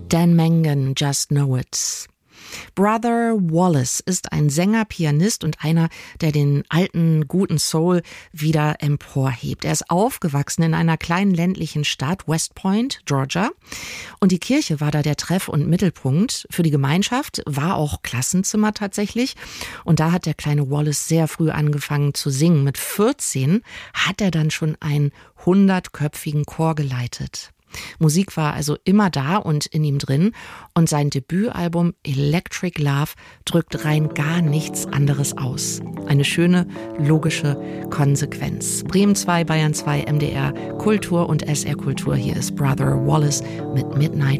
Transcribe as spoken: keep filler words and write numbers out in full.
Dan Mangan, Just Know It. Brother Wallace ist ein Sänger, Pianist und einer, der den alten, guten Soul wieder emporhebt. Er ist aufgewachsen in einer kleinen ländlichen Stadt, West Point, Georgia. Und die Kirche war da der Treff- und Mittelpunkt für die Gemeinschaft, war auch Klassenzimmer tatsächlich. Und da hat der kleine Wallace sehr früh angefangen zu singen. Mit vierzehn hat er dann schon einen hundertköpfigen Chor geleitet. Musik war also immer da und in ihm drin und sein Debütalbum Electric Love drückt rein gar nichts anderes aus. Eine schöne, logische Konsequenz. Bremen zwei, Bayern zwei, M D R Kultur und S R Kultur. Hier ist Brother Wallace mit Midnight